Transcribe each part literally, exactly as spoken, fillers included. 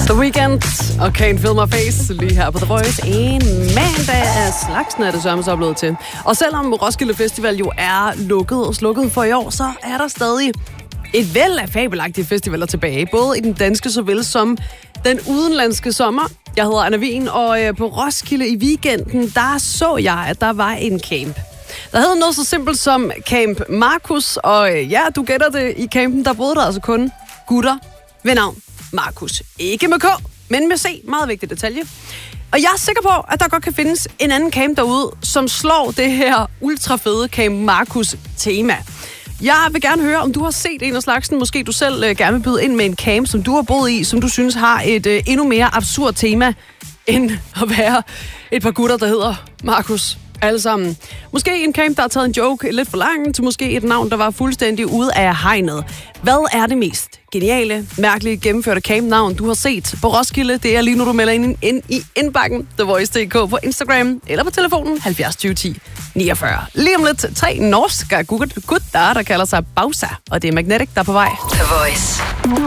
The Weeknd og Can't Feel My Face lige her på The Voice. En mandag af slagsen er det sørme så blevet til. Og selvom Roskilde Festival jo er lukket og slukket for i år, så er der stadig et væld af fabelagtige festivaler tilbage. Både i den danske såvel som den udenlandske sommer. Jeg hedder Anna Wien, og på Roskilde i weekenden, der så jeg, at der var en camp. Der hed noget så simpelt som Camp Markus, og ja, du gætter det, i campen, der boede der altså kun gutter ved navn Markus. Ikke med K, men med C. Meget vigtig detalje. Og jeg er sikker på, at der godt kan findes en anden camp derude, som slår det her ultra fede Camp Markus tema. Jeg vil gerne høre, om du har set en af slagsen. Måske du selv øh, gerne vil byde ind med en camp, som du har boet i, som du synes har et øh, endnu mere absurd tema, end at være et par gutter, der hedder Markus. Alle sammen. Måske en camp, der har taget en joke lidt for langt, til måske et navn, der var fuldstændig ude af hegnet. Hvad er det mest geniale, mærkelige, gennemførte campnavn, du har set på Roskilde? Det er lige nu, du melder ind, ind i indbakken The Voice punktum d k på Instagram eller på telefonen halvfjerds tyve ti niogfyrre. Lige om lidt tre norske gutter, der kalder sig Bausa, og det er Magnetic, der er på vej. The Voice.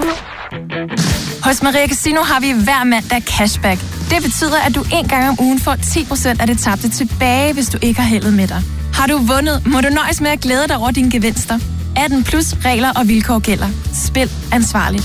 Hos Maria Casino har vi hver mandag cashback. Det betyder, at du en gang om ugen får ti procent af det tabte tilbage, hvis du ikke har heldet med dig. Har du vundet, må du nøjes med at glæde dig over dine gevinster. atten plus regler og vilkår gælder. Spil ansvarligt.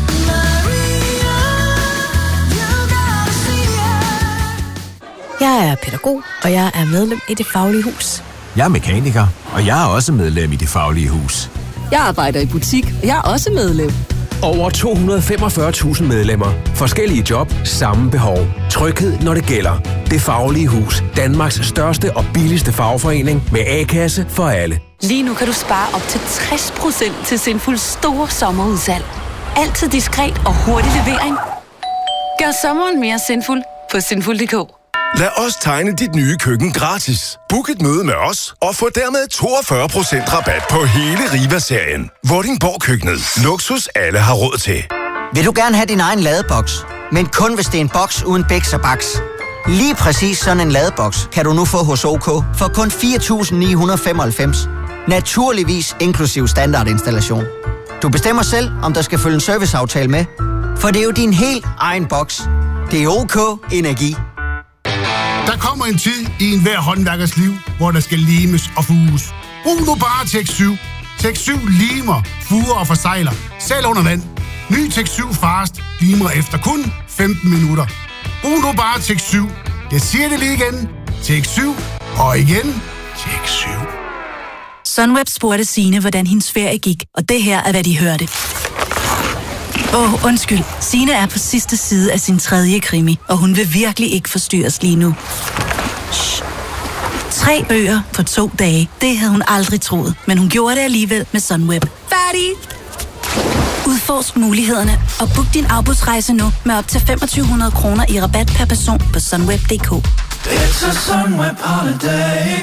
Jeg er pædagog, og jeg er medlem i Det Faglige Hus. Jeg er mekaniker, og jeg er også medlem i Det Faglige Hus. Jeg arbejder i butik, og jeg er også medlem. Over to hundrede og femogfyrre tusind medlemmer. Forskellige job, samme behov. Tryghed, når det gælder. Det Faglige Hus. Danmarks største og billigste fagforening med A-kasse for alle. Lige nu kan du spare op til tres procent til Sinful store sommerudsalg. Altid diskret og hurtig levering. Gør sommeren mere sinful på sinful punktum d k. Lad os tegne dit nye køkken gratis. Book et møde med os og få dermed toogfyrre procent rabat på hele Riva-serien. Vordingborg Køkkenet. Luksus alle har råd til. Vil du gerne have din egen ladeboks, men kun hvis det er en boks uden bæks og baks? Lige præcis sådan en ladeboks kan du nu få hos OK for kun fire tusind ni hundrede og femoghalvfems. Naturligvis inklusiv standardinstallation. Du bestemmer selv, om der skal følge en serviceaftale med, for det er jo din helt egen boks. Det er OK Energi. Der kommer en tid i enhver håndværkers liv, hvor der skal limes og fuges. Brug nu bare Tek syv. Tek syv limer, fuger og forsegler, selv under vand. Ny Tek syv Fast limer efter kun femten minutter. Brug nu bare Tek syv. Jeg siger det lige igen. Tek syv og igen Tek syv. Sunweb spurgte Signe, hvordan hendes ferie gik, og det her er, hvad de hørte. Åh, oh, undskyld. Signe er på sidste side af sin tredje krimi, og hun vil virkelig ikke forstyrres lige nu. Shh. Tre bøger på to dage. Det havde hun aldrig troet, men hun gjorde det alligevel med Sunweb. Færdig! Udforsk mulighederne og book din afbudsrejse nu med op til femogtyve hundrede kroner i rabat per person på sunweb punktum d k. It's a Sunweb holiday.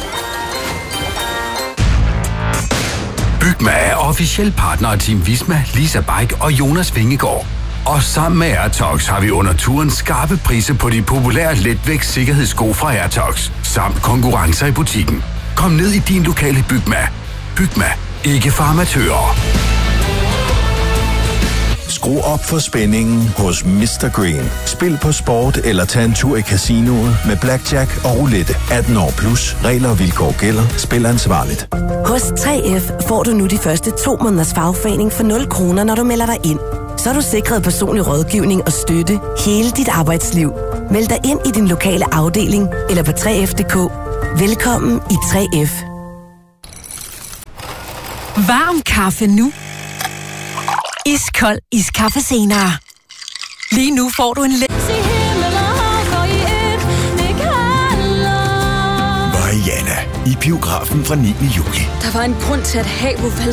Bygma er officiel partner af Team Visma, Lisa Bike og Jonas Vingegaard. Og sammen med Airtox har vi under turen skarpe priser på de populære letvægts sikkerhedssko fra Airtox, samt konkurrencer i butikken. Kom ned i din lokale Bygma. Bygma. Ikke for amatører. Skru op for spændingen hos mister Green. Spil på sport eller tag en tur i casinoet med blackjack og roulette. atten år plus. Regler og vilkår gælder. Spil ansvarligt. Hos tre F får du nu de første to måneders fagforening for nul kroner, når du melder dig ind. Så er du sikret personlig rådgivning og støtte hele dit arbejdsliv. Meld dig ind i din lokale afdeling eller på tre F punktum d k. Velkommen i tre F. Varm kaffe nu. Iskold iskaffe senere. Lige nu får du en lidt... Mariana i biografen fra niende juli. Der var en grund til, at havet